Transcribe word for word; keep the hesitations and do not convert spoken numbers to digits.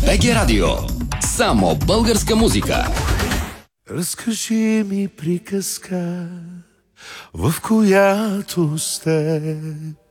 БГ Радио. Само българска музика. Разкажи ми приказка, в която с теб